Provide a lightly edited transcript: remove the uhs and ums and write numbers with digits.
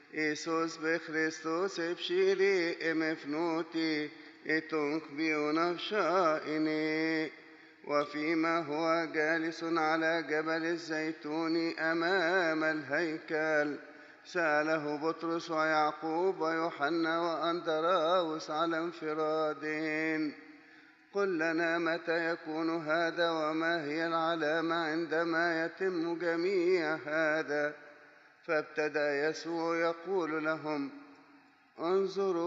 Iisus Christus ebshiri emefnuti etunk بنفشائني. وفيما هو جالس على جبل الزيتون أمام الهيكل سأله بطرس ويعقوب ويوحنا وأندراوس على انفراد: قل لنا متى يكون هذا وما هي العلامة عندما يتم جميع هذا؟ فابتدأ يسوع يقول لهم: انظروا